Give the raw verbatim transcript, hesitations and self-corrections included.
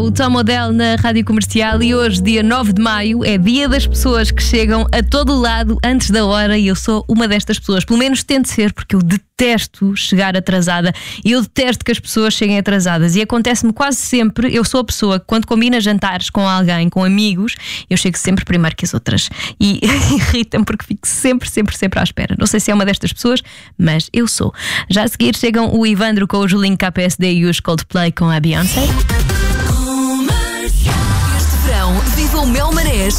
o Tom Odell na Rádio Comercial e hoje, dia nove de maio, é dia das pessoas que chegam a todo lado antes da hora e eu sou uma destas pessoas. Pelo menos tento ser, porque eu detesto chegar atrasada e eu detesto que as pessoas cheguem atrasadas e acontece-me quase sempre. Eu sou a pessoa que quando combina jantares com alguém, com amigos, eu chego sempre primeiro que as outras e irrita-me porque fico sempre, sempre, sempre à espera. Não sei se é uma destas pessoas, mas eu sou. Já a seguir chegam o Ivandro com o Julinho K P S D e os Coldplay com a Beyoncé. Este verão, viva o Mel Marés